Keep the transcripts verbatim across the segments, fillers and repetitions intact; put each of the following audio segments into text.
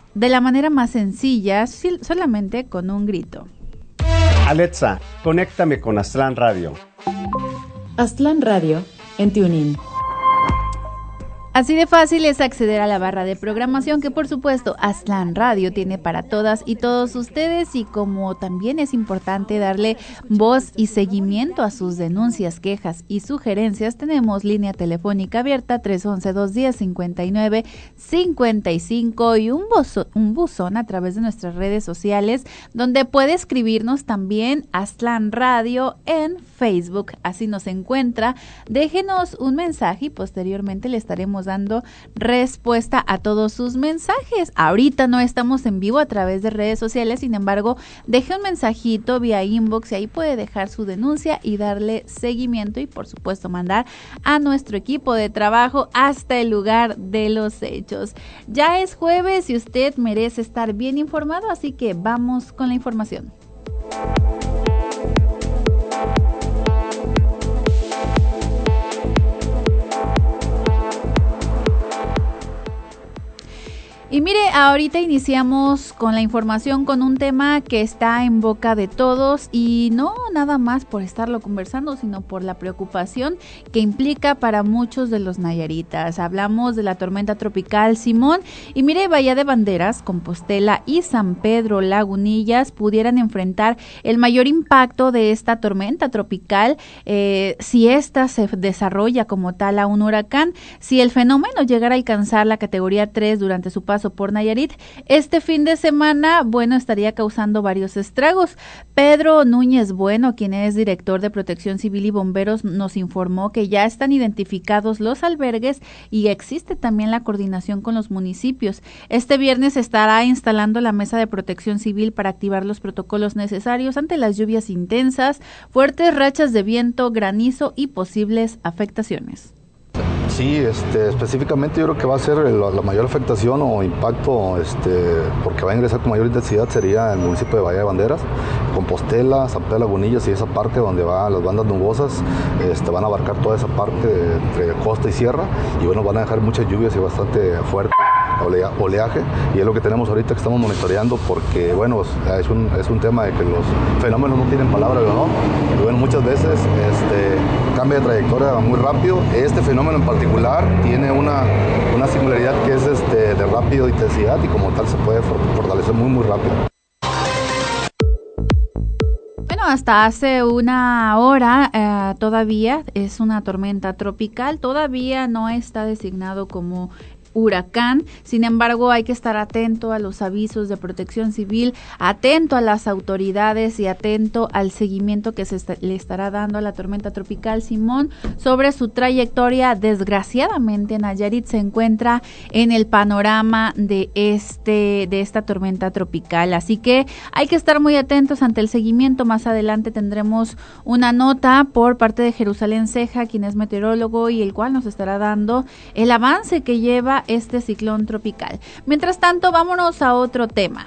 de la manera más sencilla, solamente con un grito. Alexa, conéctame con Aztlán Radio. Aztlán Radio en TuneIn. Así de fácil es acceder a la barra de programación que por supuesto Aztlán Radio tiene para todas y todos ustedes, y como también es importante darle voz y seguimiento a sus denuncias, quejas y sugerencias, tenemos línea telefónica abierta tres once, dos diez, cincuenta y nueve cincuenta y cinco y un, bozo, un buzón a través de nuestras redes sociales donde puede escribirnos también Aztlán Radio en Facebook, así nos encuentra. Déjenos un mensaje y posteriormente le estaremos dando respuesta a todos sus mensajes. Ahorita no estamos en vivo a través de redes sociales, sin embargo, deje un mensajito vía inbox y ahí puede dejar su denuncia y darle seguimiento y por supuesto mandar a nuestro equipo de trabajo hasta el lugar de los hechos. Ya es jueves y usted merece estar bien informado, así que vamos con la información. Y mire, ahorita iniciamos con la información con un tema que está en boca de todos y no nada más por estarlo conversando, sino por la preocupación que implica para muchos de los nayaritas. Hablamos de la tormenta tropical Simón y mire, Bahía de Banderas, Compostela y San Pedro Lagunillas pudieran enfrentar el mayor impacto de esta tormenta tropical eh, si esta se desarrolla como tal a un huracán. Si el fenómeno llegara a alcanzar la categoría tres durante su paso por Nayarit, este fin de semana, bueno, estaría causando varios estragos. Pedro Núñez Bueno, quien es director de Protección Civil y Bomberos, nos informó que ya están identificados los albergues y existe también la coordinación con los municipios. Este viernes estará instalando la mesa de Protección Civil para activar los protocolos necesarios ante las lluvias intensas, fuertes rachas de viento, granizo y posibles afectaciones. Sí, este, específicamente yo creo que va a ser la, la mayor afectación o impacto, este, porque va a ingresar con mayor intensidad, sería el municipio de Bahía de Banderas, Compostela, San Pedro Lagunillas y esa parte donde van las bandas nubosas, este, van a abarcar toda esa parte de, entre costa y sierra, y bueno, van a dejar muchas lluvias y bastante fuerte olea, oleaje, y es lo que tenemos ahorita que estamos monitoreando, porque bueno, es un, es un tema de que los fenómenos no tienen palabra, ¿no? Y bueno, muchas veces este, cambia de trayectoria muy rápido. Este fenómeno en particular tiene una, una singularidad que es este, de rápido intensidad y como tal se puede fortalecer muy muy rápido. Bueno, hasta hace una hora eh, todavía es una tormenta tropical, todavía no está designado como huracán. Sin embargo, hay que estar atento a los avisos de Protección Civil, atento a las autoridades y atento al seguimiento que se est- le estará dando a la tormenta tropical Simón sobre su trayectoria. Desgraciadamente, Nayarit se encuentra en el panorama de este de esta tormenta tropical, así que hay que estar muy atentos ante el seguimiento. Más adelante tendremos una nota por parte de Jerusalén Ceja, quien es meteorólogo y el cual nos estará dando el avance que lleva este ciclón tropical. Mientras tanto, vámonos a otro tema.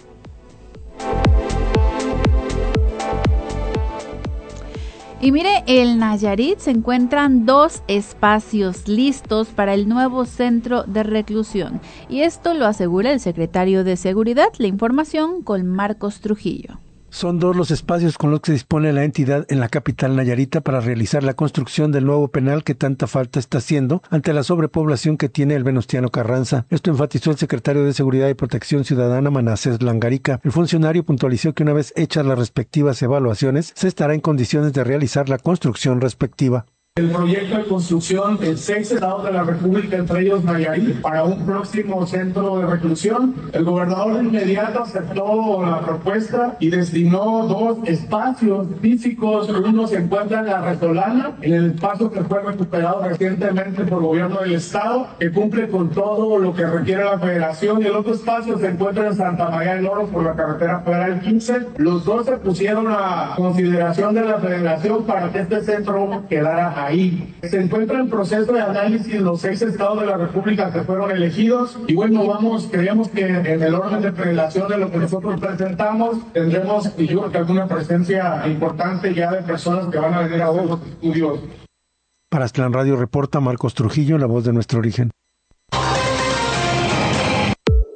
Y mire, en Nayarit se encuentran dos espacios listos para el nuevo centro de reclusión. Y esto lo asegura el secretario de Seguridad. La información con Marcos Trujillo. Son dos los espacios con los que dispone la entidad en la capital nayarita para realizar la construcción del nuevo penal que tanta falta está haciendo ante la sobrepoblación que tiene el Venustiano Carranza. Esto enfatizó el secretario de Seguridad y Protección Ciudadana, Manasés Langarica. El funcionario puntualizó que una vez hechas las respectivas evaluaciones, se estará en condiciones de realizar la construcción respectiva. El proyecto de construcción en seis estados de la República, entre ellos Nayarit, para un próximo centro de reclusión. El gobernador de inmediato aceptó la propuesta y destinó dos espacios físicos. Uno se encuentra en la Resolana, en el espacio que fue recuperado recientemente por el gobierno del estado, que cumple con todo lo que requiere la federación, y el otro espacio se encuentra en Santa María del Oro por la carretera federal quince. Los dos se pusieron a consideración de la federación para que este centro quedara ahí. Se encuentra en proceso de análisis los seis estados de la República que fueron elegidos, y bueno, vamos, creemos que en el orden de prelación de lo que nosotros presentamos tendremos, y yo creo que alguna presencia importante ya de personas que van a venir a ver los estudios. Para Aztlán Radio reporta Marcos Trujillo, la voz de nuestro origen.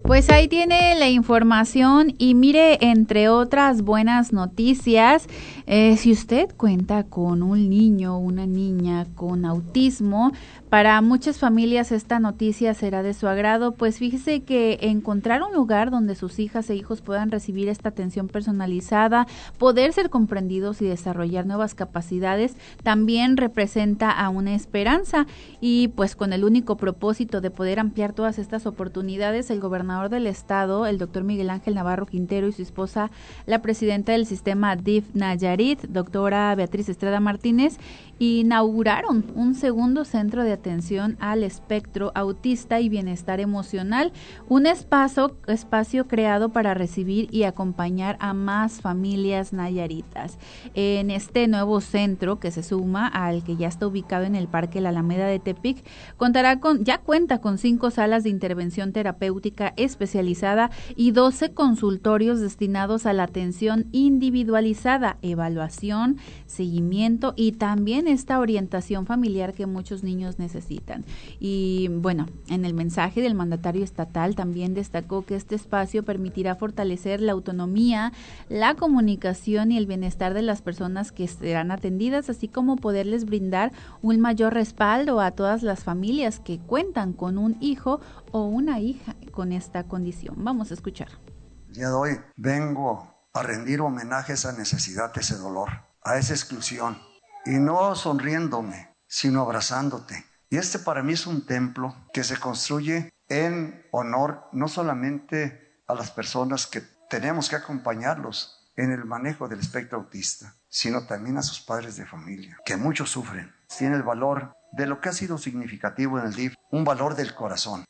Pues ahí tiene la información y mire, entre otras buenas noticias, eh, si usted cuenta con un niño o una niña con autismo, para muchas familias esta noticia será de su agrado, pues fíjese que encontrar un lugar donde sus hijas e hijos puedan recibir esta atención personalizada, poder ser comprendidos y desarrollar nuevas capacidades, también representa a una esperanza y pues con el único propósito de poder ampliar todas estas oportunidades, el gobernador del estado, el doctor Miguel Ángel Navarro Quintero y su esposa, la presidenta del sistema D I F Nayarit, doctora Beatriz Estrada Martínez, inauguraron un segundo centro de atención al espectro autista y bienestar emocional, un espacio, espacio creado para recibir y acompañar a más familias nayaritas. En este nuevo centro, que se suma al que ya está ubicado en el Parque La Alameda de Tepic, contará con, ya cuenta con cinco salas de intervención terapéutica especializada y doce consultorios destinados a la atención individualizada, evaluación, seguimiento y también esta orientación familiar que muchos niños necesitan. Y bueno, en el mensaje del mandatario estatal también destacó que este espacio permitirá fortalecer la autonomía, la comunicación y el bienestar de las personas que serán atendidas, así como poderles brindar un mayor respaldo a todas las familias que cuentan con un hijo o una hija con esta condición. Vamos a escuchar. El día de hoy vengo a rendir homenaje a esa necesidad, a ese dolor, a esa exclusión, y no sonriéndome, sino abrazándote. Y este para mí es un templo que se construye en honor no solamente a las personas que tenemos que acompañarlos en el manejo del espectro autista, sino también a sus padres de familia, que muchos sufren. Tiene el valor de lo que ha sido significativo en el D I F, un valor del corazón.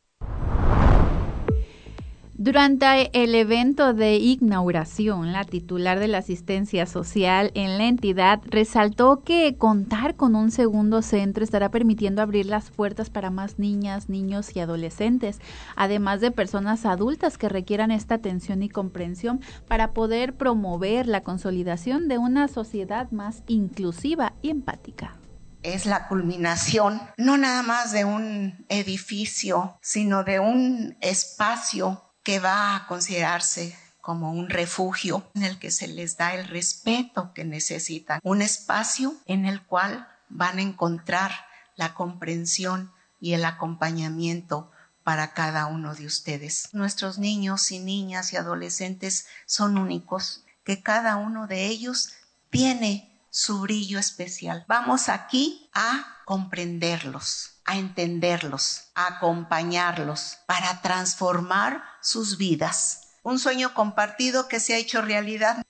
Durante el evento de inauguración, la titular de la asistencia social en la entidad resaltó que contar con un segundo centro estará permitiendo abrir las puertas para más niñas, niños y adolescentes, además de personas adultas que requieran esta atención y comprensión para poder promover la consolidación de una sociedad más inclusiva y empática. Es la culminación no nada más de un edificio, sino de un espacio que va a considerarse como un refugio en el que se les da el respeto que necesitan, un espacio en el cual van a encontrar la comprensión y el acompañamiento para cada uno de ustedes. Nuestros niños y niñas y adolescentes son únicos, que cada uno de ellos tiene su brillo especial. Vamos aquí a comprenderlos, a entenderlos, a acompañarlos para transformar sus vidas. Un sueño compartido que se ha hecho realidad.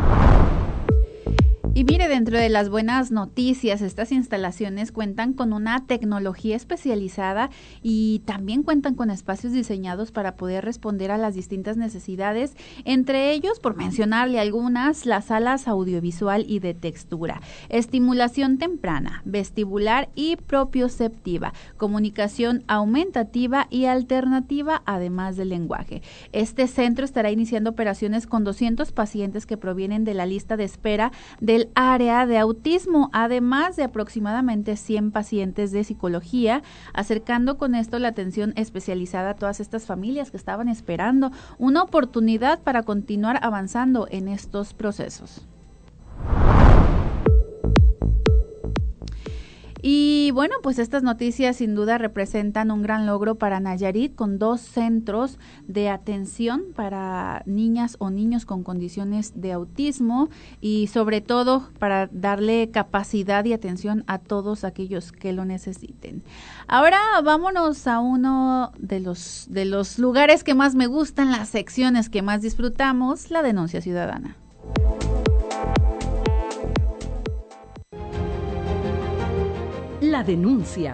Y mire, dentro de las buenas noticias, estas instalaciones cuentan con una tecnología especializada y también cuentan con espacios diseñados para poder responder a las distintas necesidades, entre ellos, por mencionarle algunas, las salas audiovisual y de textura, estimulación temprana, vestibular y propioceptiva, comunicación aumentativa y alternativa, además del lenguaje. Este centro estará iniciando operaciones con doscientos pacientes que provienen de la lista de espera del área de autismo, además de aproximadamente cien pacientes de psicología, acercando con esto la atención especializada a todas estas familias que estaban esperando una oportunidad para continuar avanzando en estos procesos. Y bueno, pues estas noticias sin duda representan un gran logro para Nayarit, con dos centros de atención para niñas o niños con condiciones de autismo y sobre todo para darle capacidad y atención a todos aquellos que lo necesiten. Ahora vámonos a uno de los, de los lugares que más me gustan, las secciones que más disfrutamos, la denuncia ciudadana. La denuncia.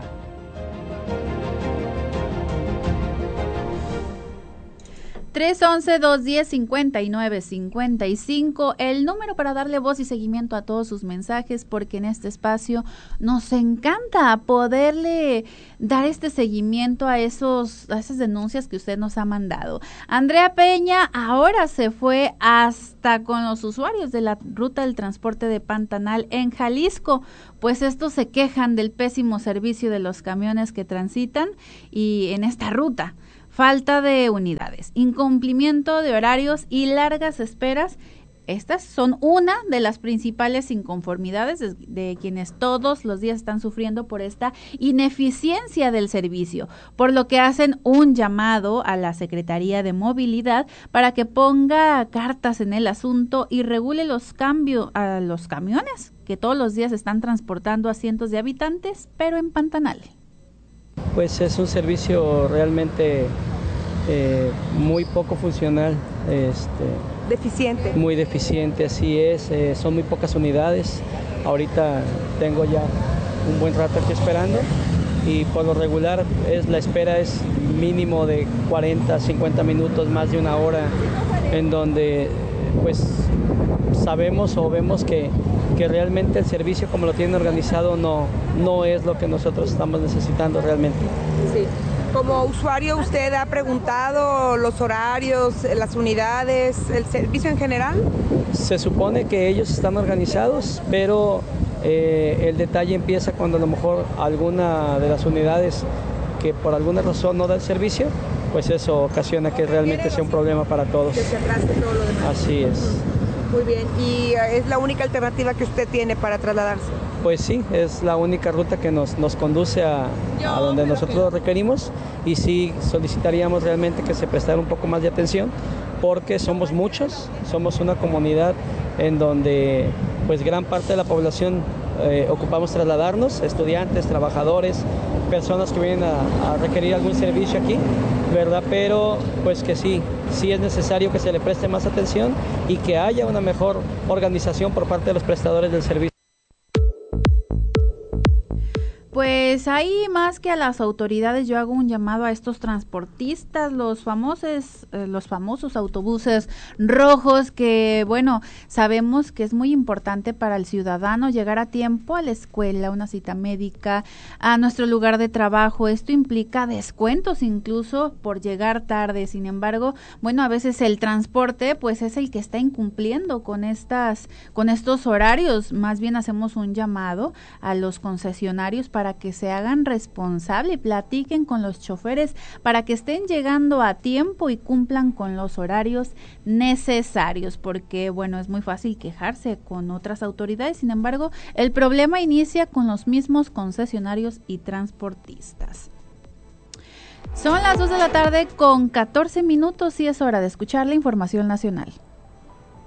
tres once, dos diez, cincuenta y nueve cincuenta y cinco, el número para darle voz y seguimiento a todos sus mensajes, porque en este espacio nos encanta poderle dar este seguimiento a esos a esas denuncias que usted nos ha mandado. Andrea Peña ahora se fue hasta con los usuarios de la ruta del transporte de Pantanal en Jalisco, pues estos se quejan del pésimo servicio de los camiones que transitan y en esta ruta. falta de unidades, incumplimiento de horarios y largas esperas. Estas son una de las principales inconformidades de, de quienes todos los días están sufriendo por esta ineficiencia del servicio, por lo que hacen un llamado a la Secretaría de Movilidad para que ponga cartas en el asunto y regule los cambios a los camiones que todos los días están transportando a cientos de habitantes, pero en Pantanal. Pues es un servicio realmente eh, muy poco funcional, este, deficiente. Muy deficiente, así es, eh, son muy pocas unidades. Ahorita tengo ya un buen rato aquí esperando y por lo regular es la espera es mínimo de cuarenta, cincuenta minutos, más de una hora, en donde pues sabemos o vemos que, que realmente el servicio como lo tienen organizado no, no es lo que nosotros estamos necesitando realmente. Sí. Como usuario, ¿usted ha preguntado los horarios, las unidades, el servicio en general? Se supone que ellos están organizados, pero eh, el detalle empieza cuando a lo mejor alguna de las unidades que por alguna razón no da el servicio, pues eso ocasiona que realmente sea un problema para todos. Que se atrase todo lo demás. Así es. Muy bien. ¿Y es la única alternativa que usted tiene para trasladarse? Pues sí, es la única ruta que nos, nos conduce a, a donde nosotros lo requerimos y sí solicitaríamos realmente que se prestara un poco más de atención porque somos muchos, somos una comunidad en donde pues gran parte de la población eh, ocupamos trasladarnos, estudiantes, trabajadores, personas que vienen a, a requerir algún servicio aquí, ¿verdad? Pero pues que sí, sí es necesario que se le preste más atención y que haya una mejor organización por parte de los prestadores del servicio. Pues ahí más que a las autoridades yo hago un llamado a estos transportistas, los famosos, eh, los famosos autobuses rojos que, bueno, sabemos que es muy importante para el ciudadano llegar a tiempo a la escuela, una cita médica, a nuestro lugar de trabajo. Esto implica descuentos incluso por llegar tarde. Sin embargo, bueno, a veces el transporte pues es el que está incumpliendo con estas, con estos horarios. Más bien hacemos un llamado a los concesionarios para para que se hagan responsables y platiquen con los choferes para que estén llegando a tiempo y cumplan con los horarios necesarios, porque bueno, es muy fácil quejarse con otras autoridades, sin embargo, el problema inicia con los mismos concesionarios y transportistas. Son las dos de la tarde con catorce minutos y es hora de escuchar la información nacional.